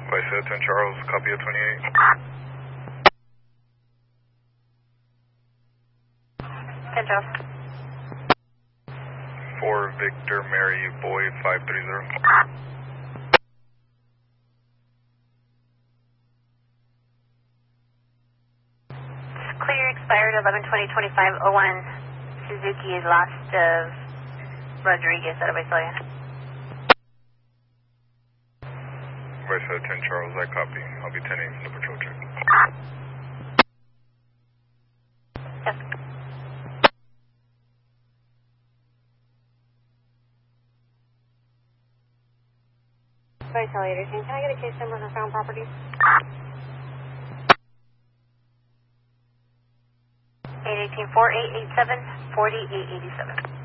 Vice 10 Charles, copy of 28. 10 Charles. 4 Victor Mary Boyd 530. Clear expired 11/20/25/01. Suzuki is lost of Rodriguez out of Visalia. Vice 10 Charles, I copy. I'll be 10-8 from the patrol check. Yes. Visalia, can I get a case number for found property? 818-4887-4887.